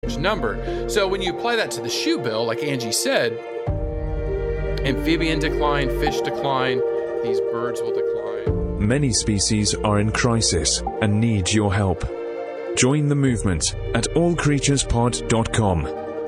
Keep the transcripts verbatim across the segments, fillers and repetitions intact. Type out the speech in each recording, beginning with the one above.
number. So when you apply that to the shoe bill, like Angie said, amphibian decline, fish decline, these birds will decline. Many species are in crisis and need your help. Join the movement at all creatures pod dot com.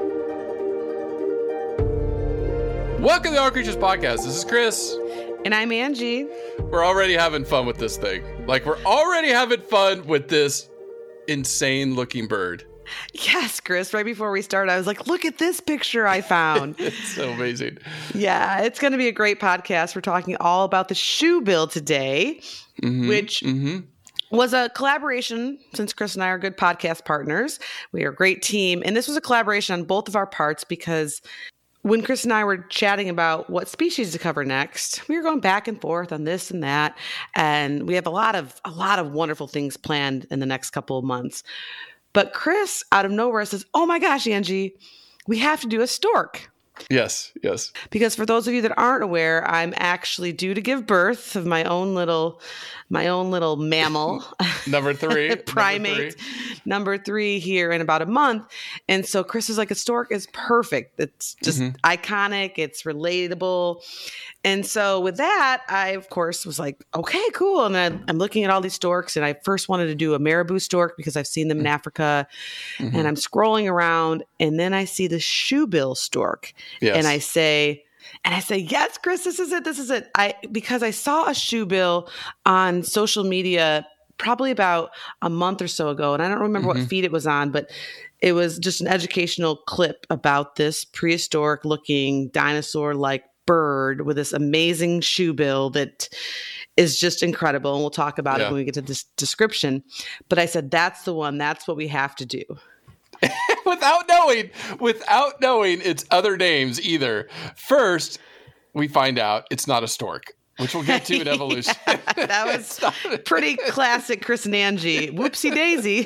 Welcome to the All Creatures Podcast. This is Chris. And I'm Angie. We're already having fun with this thing. Like, we're already having fun with this insane looking bird. Yes, Chris. Right before we started, I was like, look at this picture I found. It's so amazing. Yeah, it's going to be a great podcast. We're talking all about the shoe bill today, mm-hmm, which mm-hmm. was a collaboration. Since Chris and I are good podcast partners, we are a great team. And this was a collaboration on both of our parts because when Chris and I were chatting about what species to cover next, we were going back and forth on this and that. And we have a lot of a lot of wonderful things planned in the next couple of months. But Chris, out of nowhere, says, oh my gosh, Angie, we have to do a stork. Yes, yes. Because for those of you that aren't aware, I'm actually due to give birth of my own little, my own little mammal. Number three. primate. Number three. Number three here in about a month. And so Chris is like, a stork is perfect. It's just mm-hmm. iconic. It's relatable. And so with that, I, of course, was like, okay, cool. And then I'm looking at all these storks. And I first wanted to do a marabou stork because I've seen them in Africa. Mm-hmm. And I'm scrolling around. And then I see the shoebill stork. Yes. And I say, and I say, yes, Chris, this is it. This is it. I because I saw a shoebill on social media probably about a month or so ago. And I don't remember mm-hmm. what feed it was on, but it was just an educational clip about this prehistoric looking dinosaur-like bird with this amazing shoebill that is just incredible. And we'll talk about yeah. it when we get to this description. But I said, that's the one. That's what we have to do. without knowing, without knowing its other names either. First, we find out it's not a stork, which we'll get to in evolution. Yeah, that was pretty classic Chris and Angie. Whoopsie daisy.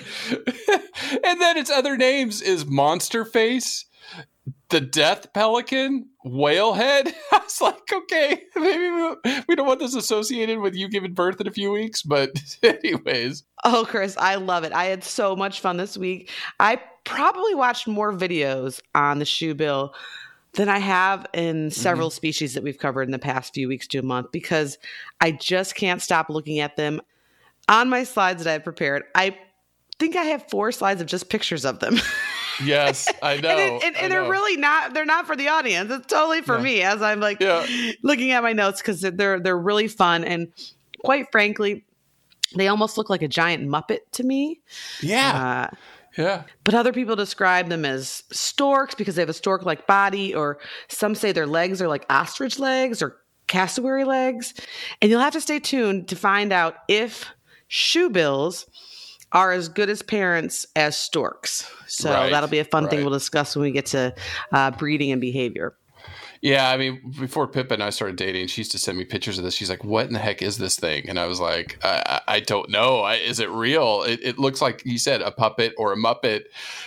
And then its other names is Monster Face, the Death Pelican, Whalehead. I was like, okay, maybe we don't want this associated with you giving birth in a few weeks, but anyways. Oh, Chris, I love it. I had so much fun this week. I probably watched more videos on the shoebill than I have in several mm-hmm. species that we've covered in the past few weeks to a month because I just can't stop looking at them. On my slides that I have prepared, I think I have four slides of just pictures of them. Yes, I know. and it, and, and I they're know. really not, they're not for the audience. It's totally for yeah. me as I'm like yeah. looking at my notes because they're, they're really fun. And quite frankly, they almost look like a giant Muppet to me. Yeah. Uh, yeah. But other people describe them as storks because they have a stork-like body, or some say their legs are like ostrich legs or cassowary legs. And you'll have to stay tuned to find out if shoebills are as good as parents as storks. So right, that'll be a fun right. thing we'll discuss when we get to uh, breeding and behavior. Yeah, I mean, before Pippa and I started dating, she used to send me pictures of this. She's like, what in the heck is this thing? And I was like, I, I don't know. I, is it real? It, it looks like, you said, a puppet or a Muppet.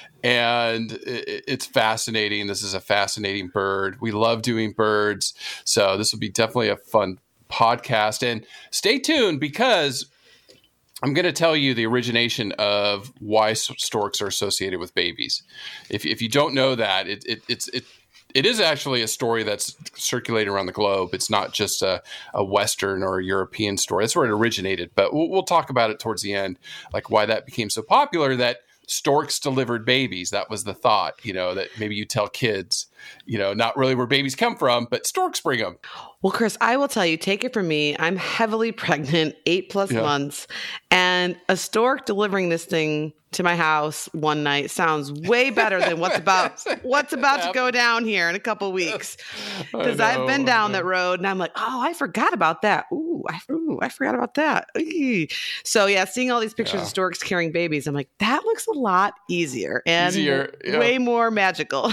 And it, it's fascinating. This is a fascinating bird. We love doing birds. So this will be definitely a fun podcast. And stay tuned because I'm going to tell you the origination of why storks are associated with babies. If, if you don't know that, it, it, it's it. It is actually a story that's circulating around the globe. It's not just a, a Western or a European story. That's where it originated. But we'll, we'll talk about it towards the end, like why that became so popular, that storks delivered babies. That was the thought, you know, that maybe you tell kids, you know, not really where babies come from, but storks bring them. Well, Chris, I will tell you, take it from me. I'm heavily pregnant, eight plus yeah. months, and a stork delivering this thing to my house one night sounds way better than what's about what's about to go down here in a couple of weeks. Because I've been down that road and I'm like, oh, I forgot about that. Ooh, I, ooh, I forgot about that. Eee. So yeah, seeing all these pictures yeah. of storks carrying babies, I'm like, that looks a lot easier and easier, yeah. way more magical.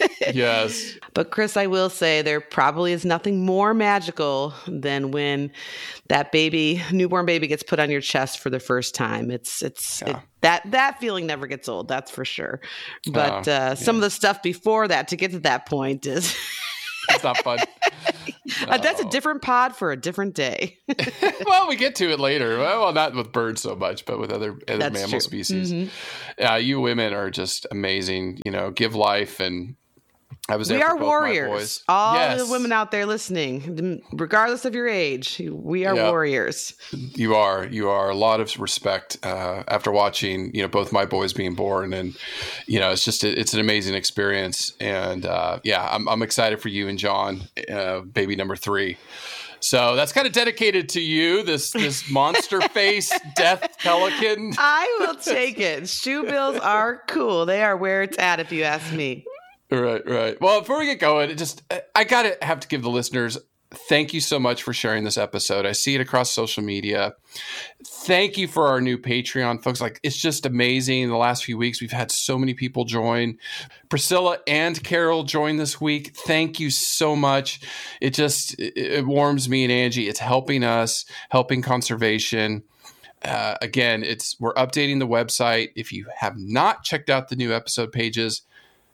Yes. But Chris, I will say there probably is nothing more magical than when that baby, newborn baby, gets put on your chest for the first time. It's it's yeah. it, that that feeling never gets old. That's for sure. But uh, uh, some yeah. of the stuff before that to get to that point is it's not fun. Uh, that's a different pod for a different day. Well, we get to it later. Well, not with birds so much, but with other, other That's mammal true. species. Mm-hmm. Uh, you women are just amazing. You know, give life. And I was there We for are both my warriors. boys. All Yes. the women out there listening, regardless of your age, we are Yep. warriors. You are. You are. A lot of respect uh, after watching, you know, both my boys being born. And, you know, it's just, it's an amazing experience. And, uh, yeah, I'm, I'm excited for you and John, uh, baby number three. So that's kind of dedicated to you, this this monster face death pelican. I will take it. Shoe bills are cool. They are where it's at, if you ask me. Right, right. Well, before we get going, it just I gotta have to give the listeners thank you so much for sharing this episode. I see it across social media. Thank you for our new Patreon, folks. Like, it's just amazing. In the last few weeks, we've had so many people join. Priscilla and Carol joined this week. Thank you so much. It just it, it warms me and Angie. It's helping us, helping conservation. Uh, again, it's we're updating the website. If you have not checked out the new episode pages,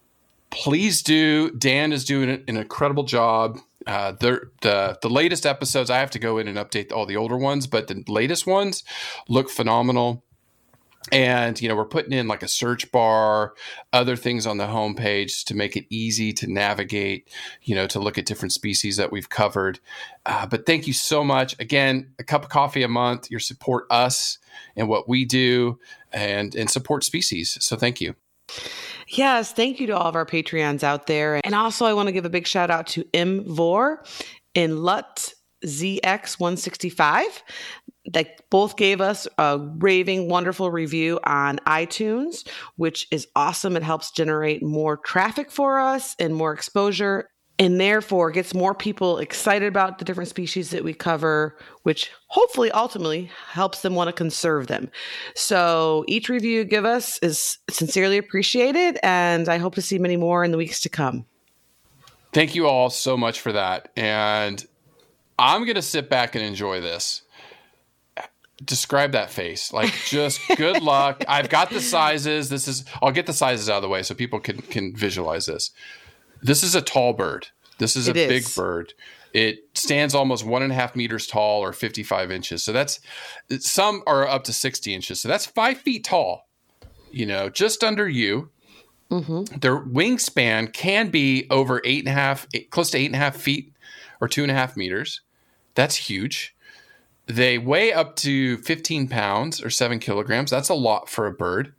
please do. Dan is doing an incredible job. Uh, the, the the latest episodes, I have to go in and update all the older ones, but the latest ones look phenomenal. And, you know, we're putting in like a search bar, other things on the homepage to make it easy to navigate, you know, to look at different species that we've covered. Uh, but thank you so much. Again, a cup of coffee a month. Your support us and what we do and, and support species. So thank you. Yes, thank you to all of our Patreons out there. And also, I want to give a big shout out to M. Vor and Lut Z X one sixty-five. That both gave us a raving, wonderful review on iTunes, which is awesome. It helps generate more traffic for us and more exposure, and therefore gets more people excited about the different species that we cover, which hopefully ultimately helps them want to conserve them. So each review you give us is sincerely appreciated, and I hope to see many more in the weeks to come. Thank you all so much for that. And I'm going to sit back and enjoy this. Describe that face. Like, just good luck. I've got the sizes. This is, I'll get the sizes out of the way so people can, can visualize this. This is a tall bird. This is a It big is. bird. It stands almost one and a half meters tall, or fifty-five inches. So that's, some are up to sixty inches. So that's five feet tall, you know, just under you. Mm-hmm. Their wingspan can be over eight and a half, eight, close to eight and a half feet or two and a half meters. That's huge. They weigh up to fifteen pounds or seven kilograms. That's a lot for a bird.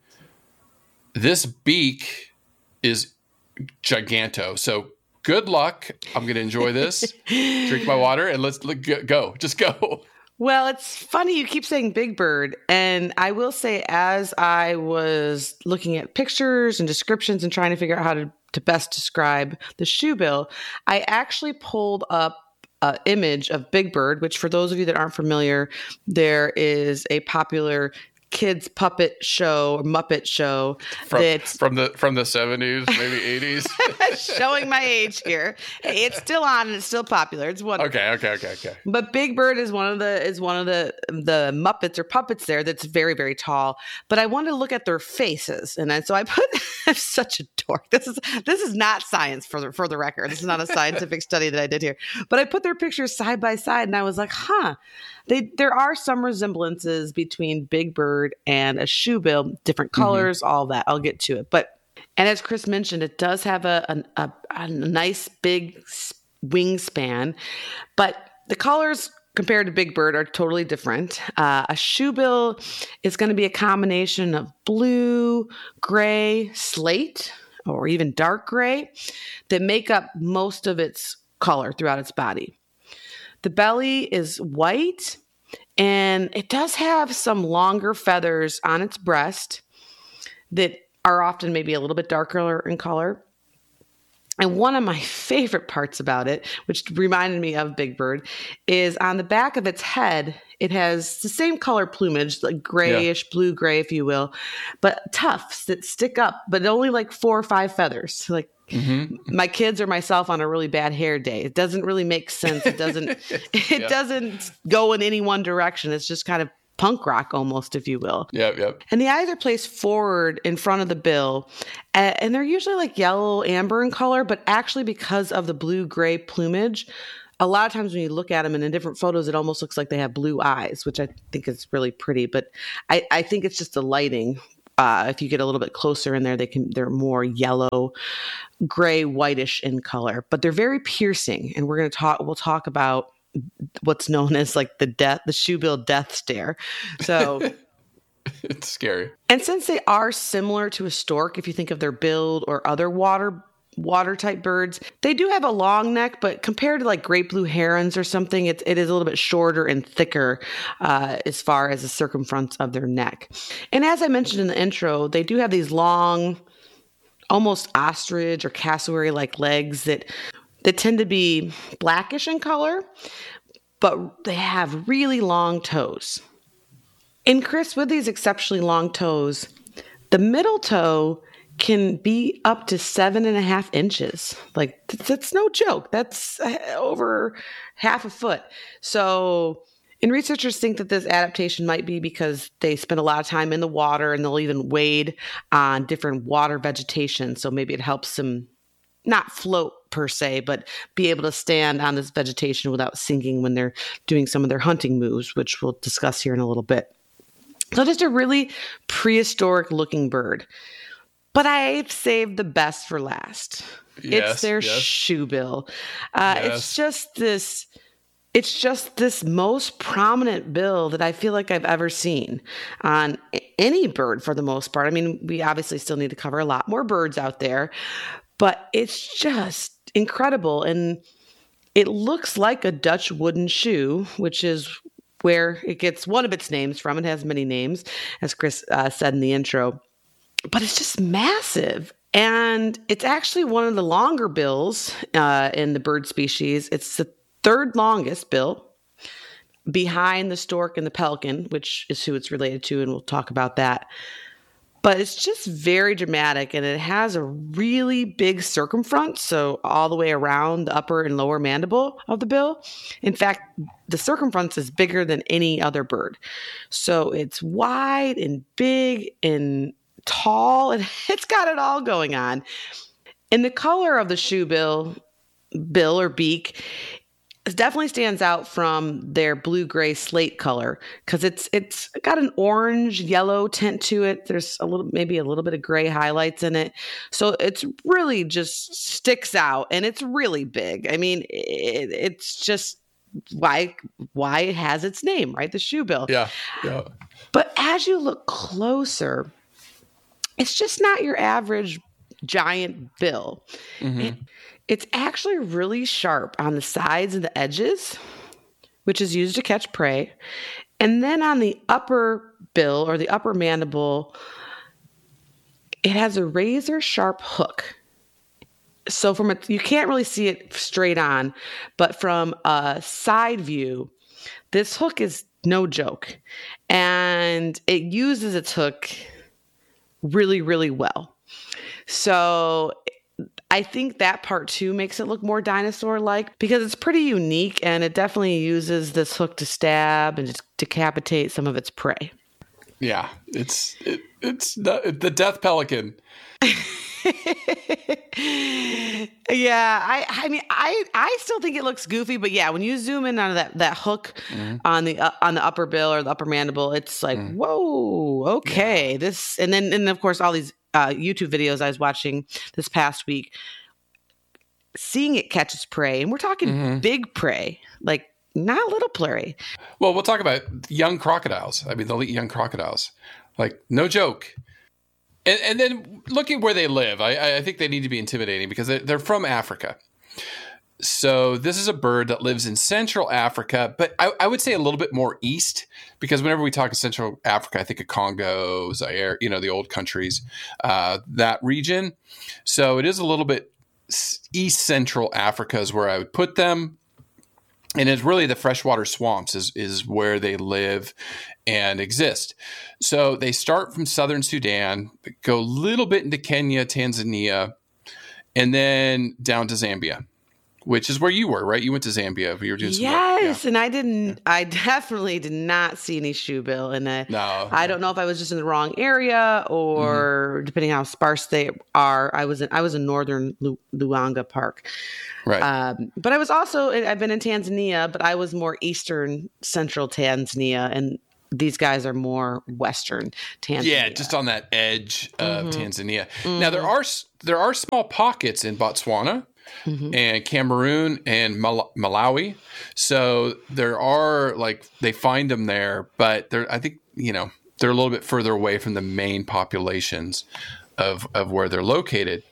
This beak is giganto. So good luck. I'm going to enjoy this. Drink my water and let's look, go. Just go. Well, it's funny you keep saying big bird. And I will say, as I was looking at pictures and descriptions and trying to figure out how to, to best describe the shoebill, I actually pulled up an image of Big Bird, which for those of you that aren't familiar, there is a popular kids puppet show, Muppet show From, that's from the from the seventies, maybe eighties. showing my age here. Hey, it's still on and it's still popular. It's wonderful. Okay, okay, okay, okay. But Big Bird is one of the is one of the the Muppets or puppets there that's very, very tall. But I wanted to look at their faces, and then, so I put I'm such a dork. This is this is not science for the for the record. This is not a scientific study that I did here. But I put their pictures side by side, and I was like, huh. They there are some resemblances between Big Bird and a shoebill, different colors, mm-hmm. all that. I'll get to it. But and as Chris mentioned, it does have a a, a, a nice big wingspan, but the colors compared to Big Bird are totally different. Uh, a shoebill is going to be a combination of blue, gray, slate, or even dark gray that make up most of its color throughout its body. The belly is white, and it does have some longer feathers on its breast that are often maybe a little bit darker in color. And one of my favorite parts about it, which reminded me of Big Bird, is on the back of its head, it has the same color plumage, like grayish, yeah. blue-gray, if you will, but tufts that stick up, but only like four or five feathers. Like mm-hmm. my kids or myself on a really bad hair day. It doesn't really make sense. It doesn't, it yeah. doesn't go in any one direction. It's just kind of punk rock almost, if you will. Yep, yep. And the eyes are placed forward in front of the bill, and they're usually like yellow amber in color, but actually because of the blue-gray plumage, a lot of times when you look at them and in different photos, it almost looks like they have blue eyes, which I think is really pretty. But I, I think it's just the lighting. Uh, if you get a little bit closer in there, they can they're more yellow, gray, whitish in color. But they're very piercing, and we're going to talk. We'll talk about what's known as like the death, the shoebill death stare. So. It's scary. And since they are similar to a stork, if you think of their build or other water water type birds, they do have a long neck, but compared to like great blue herons or something, it, it is a little bit shorter and thicker uh, as far as the circumference of their neck. And as I mentioned in the intro, they do have these long, almost ostrich or cassowary-like legs that that tend to be blackish in color, but they have really long toes. And Chris, with these exceptionally long toes, the middle toe can be up to seven and a half inches. Like, that's no joke. That's over half a foot. So, and researchers think that this adaptation might be because they spend a lot of time in the water and they'll even wade on different water vegetation. So maybe it helps them not float per se, but be able to stand on this vegetation without sinking when they're doing some of their hunting moves, which we'll discuss here in a little bit. So just a really prehistoric looking bird. But I've saved the best for last. Yes, it's their yes. shoebill. Uh, Yes. It's just this, it's just this most prominent bill that I feel like I've ever seen on any bird for the most part. I mean, we obviously still need to cover a lot more birds out there, but it's just incredible. And it looks like a Dutch wooden shoe, which is where it gets one of its names from. It has many names, as Chris uh, said in the intro. But it's just massive. And it's actually one of the longer bills uh, in the bird species. It's the third longest bill behind the stork and the pelican, which is who it's related to, and we'll talk about that. But it's just very dramatic, and it has a really big circumference, so all the way around the upper and lower mandible of the bill. In fact, the circumference is bigger than any other bird. So it's wide and big and tall, and it's got it all going on. And the color of the shoebill, bill or beak, it definitely stands out from their blue-gray slate color because it's it's got an orange yellow tint to it. There's a little, maybe a little bit of gray highlights in it, so it's really just sticks out, and it's really big. I mean, it, it's just why why it has its name, right? The shoebill. Yeah, yeah. But as you look closer, it's just not your average giant bill. Mm-hmm. It, It's actually really sharp on the sides and the edges, which is used to catch prey. And then on the upper bill or the upper mandible, it has a razor sharp hook. So from a, you can't really see it straight on, but from a side view, this hook is no joke. And it uses its hook really, really well. So I think that part too makes it look more dinosaur-like because it's pretty unique, and it definitely uses this hook to stab and to decapitate some of its prey. Yeah, it's it, it's the, the death pelican. Yeah, I I mean I I still think it looks goofy, but yeah, when you zoom in on that that hook mm-hmm. on the uh, on the upper bill or the upper mandible, it's like mm. whoa, okay, yeah. this and then and of course all these uh, YouTube videos I was watching this past week, seeing it catch its prey, and we're talking mm-hmm. big prey, like not little prey. Well, we'll talk about young crocodiles. I mean, they'll eat young crocodiles, like no joke. And, and then looking where they live, I, I think they need to be intimidating because they're, they're from Africa. So this is a bird that lives in Central Africa, but I, I would say a little bit more east because whenever we talk of Central Africa, I think of Congo, Zaire, you know, the old countries, uh, that region. So it is a little bit East Central Africa is where I would put them. And it's really the freshwater swamps is, is where they live and exist. So they start from southern Sudan, go a little bit into Kenya, Tanzania, and then down to Zambia. which is where you were, right? You went to Zambia. You were doing some yes, work. Yeah. And I didn't. I definitely did not see any shoebill, and I, No, I don't know if I was just in the wrong area or mm-hmm. depending how sparse they are. I was in. I was in northern Lu- Luanga Park, right? Um, but I was also. I've been in Tanzania, but I was more eastern central Tanzania, and these guys are more western Tanzania. Yeah, just on that edge of mm-hmm. Tanzania. Mm-hmm. Now there are there are small pockets in Botswana. Mm-hmm. And Cameroon and Mal- Malawi. So there are like, they find them there, but they're, I think, you know, they're a little bit further away from the main populations of, of where they're located.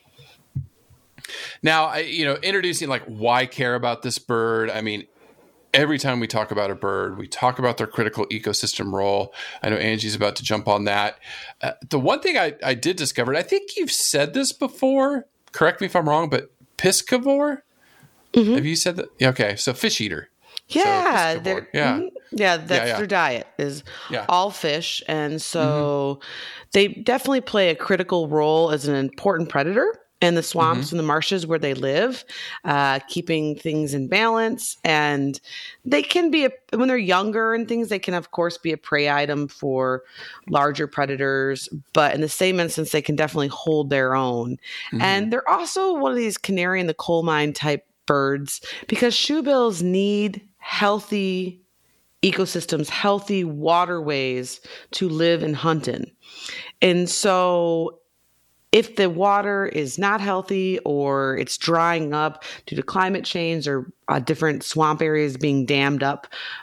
Now, I, you know, introducing like why care about this bird. I mean, every time we talk about a bird, we talk about their critical ecosystem role. I know Angie's about to jump on that. Uh, the one thing I, I did discover, and I think you've said this before, correct me if I'm wrong, but piscivore? Mm-hmm. Have you said that? Yeah, okay, so fish eater. Yeah, so they're, yeah, mm-hmm. yeah. That's yeah, yeah. their diet is yeah. all fish, and so mm-hmm. they definitely play a critical role as an important predator in the swamps mm-hmm. and the marshes where they live, uh, keeping things in balance. And they can be, a, when they're younger and things, they can, of course, be a prey item for larger predators. But in the same instance, they can definitely hold their own. Mm-hmm. And they're also one of these canary in the coal mine type birds because shoebills need healthy ecosystems, healthy waterways to live and hunt in. And so if the water is not healthy or it's drying up due to climate change or uh, different swamp areas being dammed up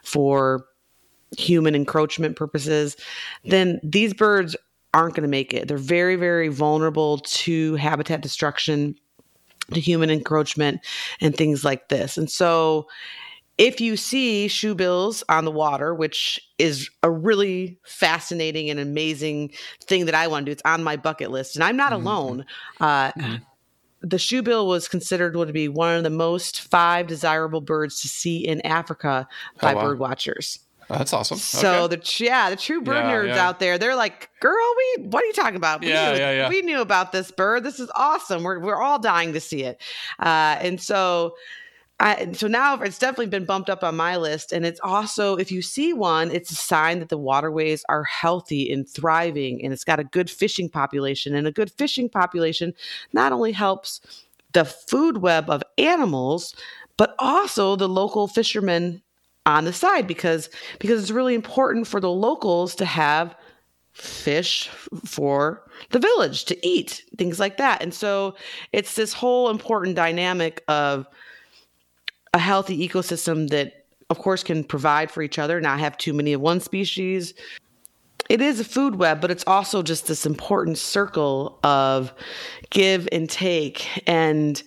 for human encroachment purposes, then these birds aren't going to make it. They're very, very vulnerable to habitat destruction, to human encroachment, and things like this. And so if you see shoebills on the water, which is a really fascinating and amazing thing that I want to do, it's on my bucket list, and I'm not mm-hmm. alone. Uh, mm-hmm. The shoebill was considered to be one of the most five desirable birds to see in Africa by oh, wow. bird watchers. Oh, that's awesome. So okay. the yeah, the true bird yeah, nerds yeah. out there, they're like, "Girl, we what are you talking about? We yeah, knew, yeah, yeah. we knew about this bird. This is awesome. We're we're all dying to see it." Uh, and so. I, so now it's definitely been bumped up on my list. And it's also, if you see one, it's a sign that the waterways are healthy and thriving, and it's got a good fishing population. And a good fishing population not only helps the food web of animals, but also the local fishermen on the side, because, because it's really important for the locals to have fish for the village to eat, things like that. And so it's this whole important dynamic of a healthy ecosystem that, of course, can provide for each other, not have too many of one species. It is a food web, but it's also just this important circle of give and take. And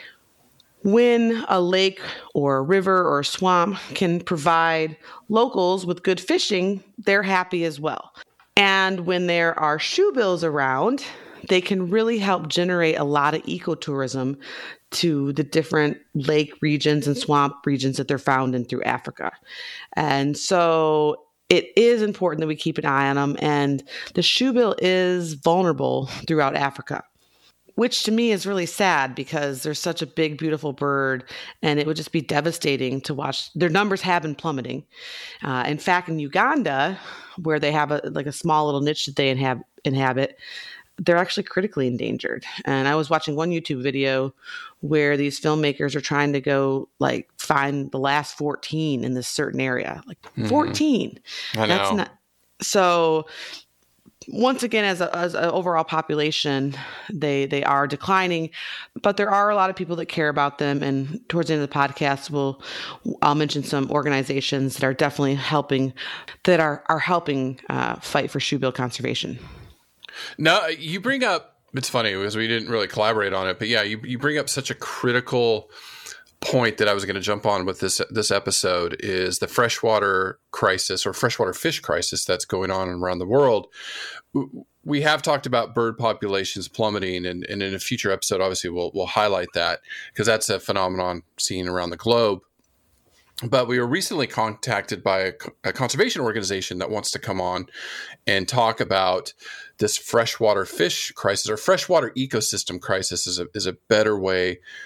when a lake or a river or a swamp can provide locals with good fishing, they're happy as well. And when there are shoebills around, they can really help generate a lot of ecotourism to the different lake regions and swamp regions that they're found in through Africa. And so it is important that we keep an eye on them. And the shoebill is vulnerable throughout Africa, which to me is really sad because they're such a big, beautiful bird, and it would just be devastating to watch. Their numbers have been plummeting. Uh, in fact, in Uganda, where they have a like a small little niche that they inhab- inhabit, they're actually critically endangered. And I was watching one YouTube video where these filmmakers are trying to go like find the last fourteen in this certain area, like mm-hmm. fourteen. I That's know. not so. Once again, as a, as an overall population, they they are declining, but there are a lot of people that care about them. And towards the end of the podcast, we'll I'll mention some organizations that are definitely helping, that are are helping uh, fight for shoebill conservation. No, you bring up, it's funny because we didn't really collaborate on it, but yeah, you, you bring up such a critical point that I was going to jump on with this this episode is the freshwater crisis or freshwater fish crisis that's going on around the world. We have talked about bird populations plummeting, and, and in a future episode, obviously, we'll we'll highlight that because that's a phenomenon seen around the globe. But we were recently contacted by a, a conservation organization that wants to come on and talk about this freshwater fish crisis, or freshwater ecosystem crisis is a, is a better way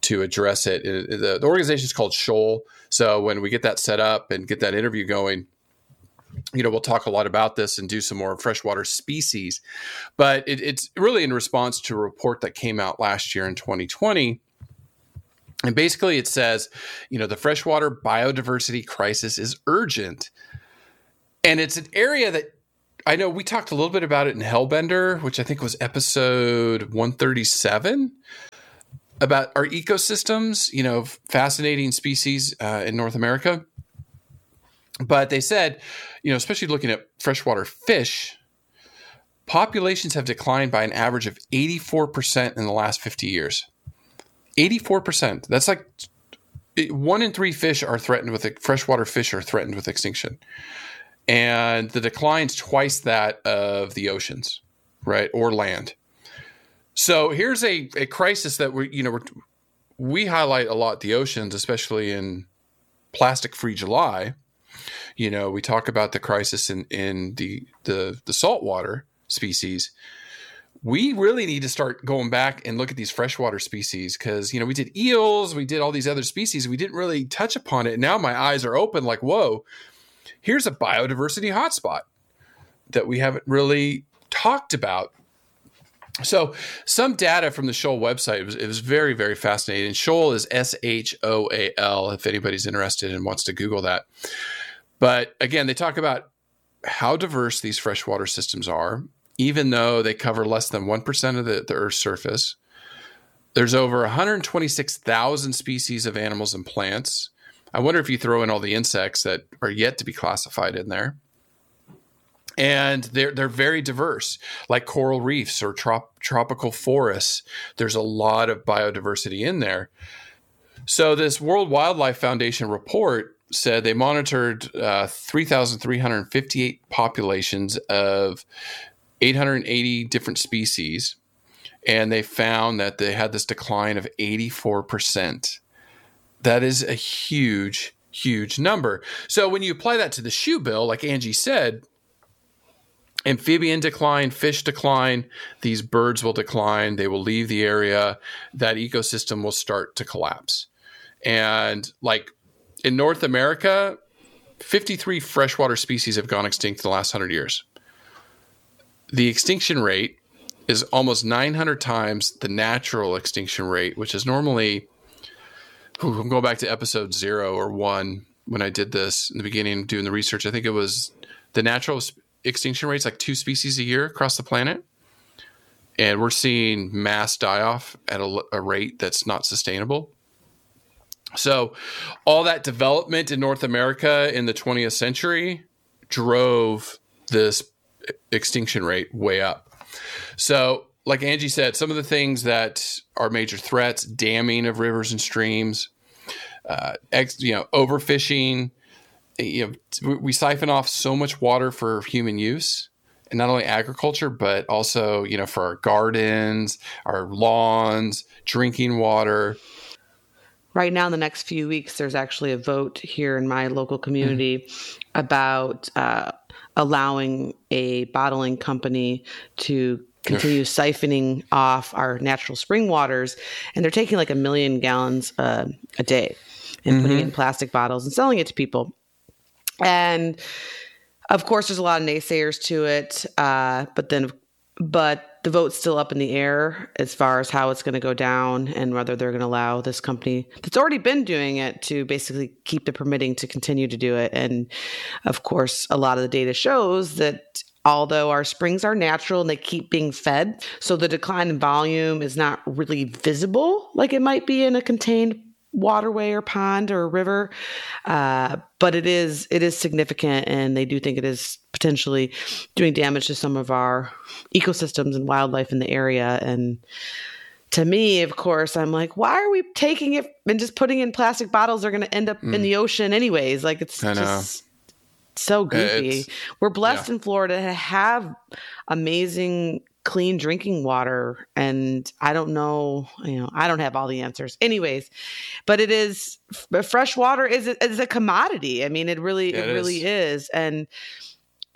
to address it. The, the organization is called Shoal. So when we get that set up and get that interview going, you know, we'll talk a lot about this and do some more freshwater species. But it, it's really in response to a report that came out last year in twenty twenty. And basically it says, you know, the freshwater biodiversity crisis is urgent. And it's an area that I know we talked a little bit about it in Hellbender, which I think was episode one thirty-seven, about our ecosystems, you know, fascinating species uh, in North America. But they said, you know, especially looking at freshwater fish, populations have declined by an average of eighty-four percent in the last fifty years. eighty-four percent. That's like one in three fish are threatened with freshwater fish are threatened with extinction. And the decline's twice that of the oceans, right? Or land. So here's a, a crisis that we, you know, we're, we highlight a lot the oceans, especially in Plastic Free July. You know, we talk about the crisis in, in the, the, the saltwater species. We really need to start going back and look at these freshwater species because, you know, we did eels, we did all these other species. We didn't really touch upon it. Now my eyes are open like, whoa, here's a biodiversity hotspot that we haven't really talked about. So some data from the Shoal website, it was, it was very, very fascinating. Shoal is S H O A L, if anybody's interested and wants to Google that. But again, they talk about how diverse these freshwater systems are, even though they cover less than one percent of the, the Earth's surface. There's over one hundred twenty-six thousand species of animals and plants. I wonder if you throw in all the insects that are yet to be classified in there. And they're they're very diverse, like coral reefs or trop- tropical forests. There's a lot of biodiversity in there. So this World Wildlife Foundation report said they monitored uh, three thousand three hundred fifty-eight populations of eight hundred eighty different species, and they found that they had this decline of eighty-four percent. That is a huge, huge number. So when you apply that to the shoe bill, like Angie said, amphibian decline, fish decline, these birds will decline, they will leave the area, that ecosystem will start to collapse. And like in North America, fifty-three freshwater species have gone extinct in the last one hundred years. The extinction rate is almost nine hundred times the natural extinction rate, which is normally, I'm going back to episode zero or one when I did this in the beginning, doing the research. I think it was the natural extinction rate's like two species a year across the planet. And we're seeing mass die off at a, a rate that's not sustainable. So all that development in North America in the twentieth century drove this extinction rate way up. So like Angie said, some of the things that are major threats, damming of rivers and streams, uh, ex, you know, overfishing. You know, we siphon off so much water for human use, and not only agriculture, but also, you know, for our gardens, our lawns, drinking water. Right now, in the next few weeks, there's actually a vote here in my local community mm-hmm. about uh, allowing a bottling company to continue siphoning off our natural spring waters. And they're taking like a million gallons uh, a day and mm-hmm. putting it in plastic bottles and selling it to people. And of course, there's a lot of naysayers to it. Uh, but then, but the vote's still up in the air as far as how it's going to go down and whether they're going to allow this company that's already been doing it to basically keep the permitting to continue to do it. And of course, a lot of the data shows that although our springs are natural and they keep being fed, so the decline in volume is not really visible like it might be in a contained waterway or pond or river, uh, but it is it is significant, and they do think it is potentially doing damage to some of our ecosystems and wildlife in the area. And to me, of course, I'm like, why are we taking it and just putting it in plastic bottles? They're going to end up mm. in the ocean anyways. Like it's just so goofy. It's, We're blessed yeah. in Florida to have amazing clean drinking water. And I don't know, you know, I don't have all the answers anyways, but it is, but fresh water is a, is a commodity. I mean, it really, yeah, it, it really is. is. And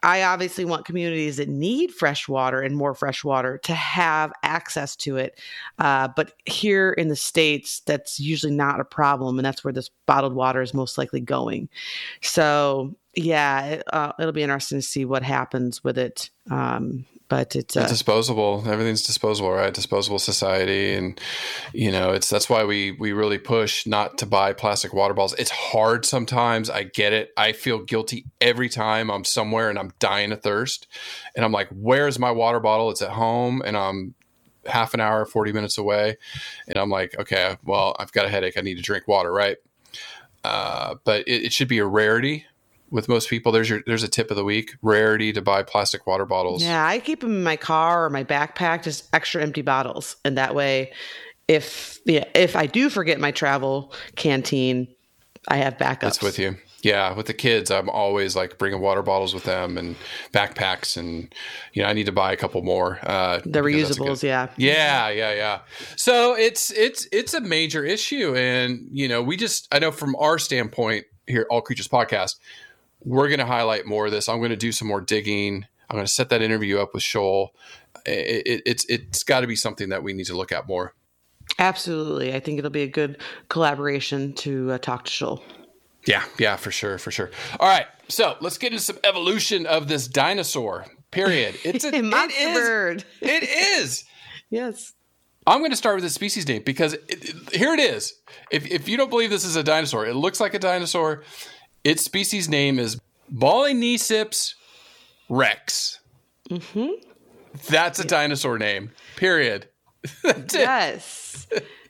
I obviously want communities that need fresh water and more fresh water to have access to it. Uh, but here in the States, that's usually not a problem. And that's where this bottled water is most likely going. So, yeah, it, uh, it'll be interesting to see what happens with it. Um, but it's, uh, it's disposable. Everything's disposable, right? Disposable society. And, you know, it's, that's why we, we really push not to buy plastic water bottles. It's hard sometimes. I get it. I feel guilty every time I'm somewhere and I'm dying of thirst. And I'm like, where's my water bottle? It's at home and I'm half an hour, forty minutes away. And I'm like, okay, well, I've got a headache. I need to drink water. Right. Uh, but it, it should be a rarity. With most people, there's your there's a tip of the week: rarity to buy plastic water bottles. Yeah, I keep them in my car or my backpack, just extra empty bottles, and that way, if yeah, if I do forget my travel canteen, I have backups. That's with you. Yeah, with the kids, I'm always like bringing water bottles with them and backpacks, and you know I need to buy a couple more. Uh, the reusables, good, yeah, yeah, yeah, yeah. So it's it's it's a major issue, and you know we just I know from our standpoint here, All Creatures Podcast. We're going to highlight more of this. I'm going to do some more digging. I'm going to set that interview up with Shoal. It, it, it's it's got to be something that we need to look at more. Absolutely. I think it'll be a good collaboration to uh, talk to Shoal. Yeah, yeah, for sure, for sure. All right, so let's get into some evolution of this dinosaur, period. It's a monster it is, bird. It is. Yes. I'm going to start with the species name because it, it, here it is. If, if you don't believe this is a dinosaur, it looks like a dinosaur. Its species name is Balaeniceps rex. Mm-hmm. That's a dinosaur name, period. That's yes.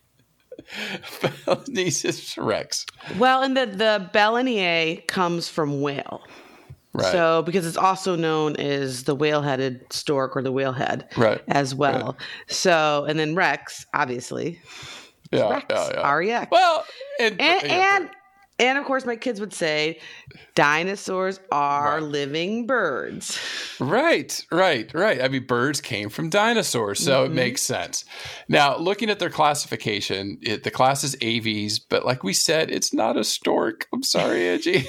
Balaeniceps rex. Well, and the, the Balaeniae comes from whale. Right. So, because it's also known as the whale-headed stork or the whalehead right. as well. Right. So, and then rex, obviously. Yeah, rex, yeah, yeah. R E X. Well, and, and, yeah, and And of course, my kids would say, dinosaurs are right. living birds. Right, right, right. I mean, birds came from dinosaurs, so mm-hmm. it makes sense. Now, looking at their classification, it, the class is A Vs, but like we said, it's not a stork. I'm sorry, Angie.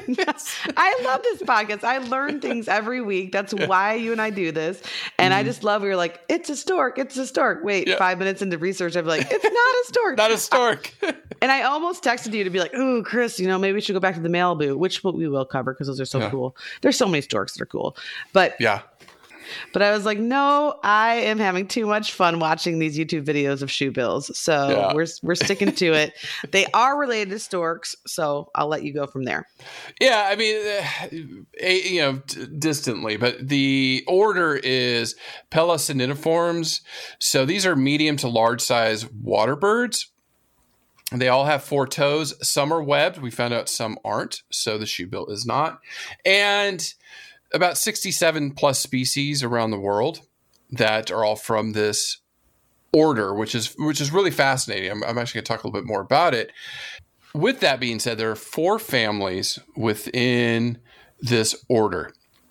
I love this podcast. I learn things every week. That's why you and I do this. And mm-hmm. I just love, we were like, it's a stork, it's a stork. Wait, yeah. five minutes into research, I'm like, it's not a stork. Not a stork. And I almost texted you to be like, ooh, Chris, you know, maybe we should go back to the Malibu, which we will cover because those are so yeah. cool. There's so many storks that are cool. But yeah. But I was like, no, I am having too much fun watching these YouTube videos of shoebills. So yeah. we're we're sticking to it. They are related to storks, so I'll let you go from there. Yeah, I mean, uh, you know, d- distantly, but the order is Pelecinniformes. So these are medium to large size water birds. They all have four toes. Some are webbed. We found out some aren't. So the shoebill is not. And about sixty-seven plus species around the world that are all from this order, which is which is really fascinating. I'm, I'm actually going to talk a little bit more about it. With that being said, there are four families within this order.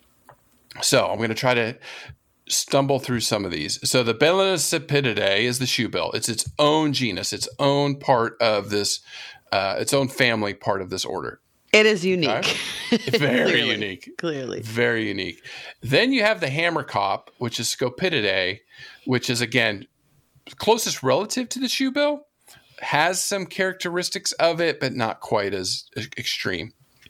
So I'm going to try to stumble through some of these. So the Balaenicipidae is the shoebill. It's its own genus, its own part of this, uh, its own family part of this order. It is unique. Okay? Very clearly, unique. Clearly. Very unique. Then you have the hammercop, which is Scopidae, which is, again, closest relative to the shoebill, has some characteristics of it, but not quite as extreme.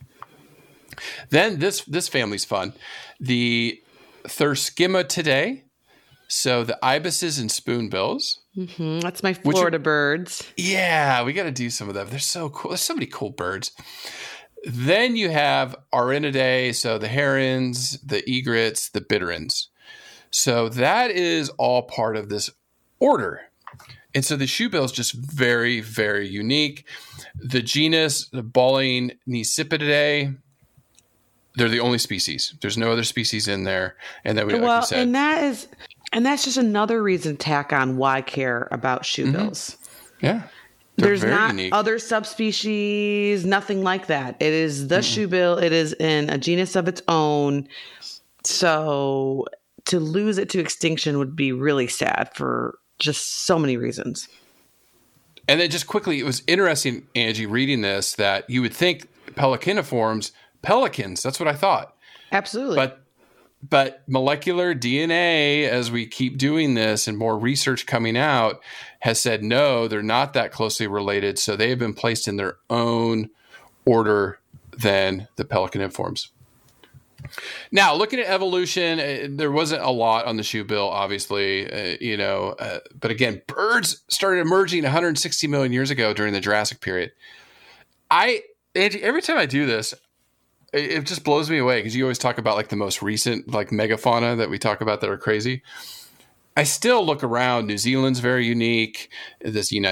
Then this this family's fun. The Thurskimatidae, so the ibises and spoonbills. Mm-hmm. That's my Florida are, birds. Yeah, we got to do some of them. They're so cool. There's so many cool birds. Then you have Arenidae, so the herons, the egrets, the bitterns. So that is all part of this order. And so the shoebill is just very, very unique. The genus, the Balaenicipidae, they're the only species. There's no other species in there. And then we, well, like you said, and that is, and that's just another reason to tack on why care about shoebills. Mm-hmm. Yeah. There's not unique. Other subspecies, nothing like that. It is the mm-hmm. shoebill. It is in a genus of its own. So to lose it to extinction would be really sad for just so many reasons. And then just quickly, it was interesting, Angie, reading this, that you would think Pelecinniformes, pelicans, that's what I thought. Absolutely. But but molecular D N A, as we keep doing this and more research coming out, has said, no, they're not that closely related. So they have been placed in their own order than the pelican informs. Now, looking at evolution, uh, there wasn't a lot on the shoe bill, obviously, uh, you know, uh, but again, birds started emerging one hundred sixty million years ago during the Jurassic period. I, Angie, every time I do this, it, it just blows me away because you always talk about like the most recent, like megafauna that we talk about that are crazy. I still look around. New Zealand's very unique. This United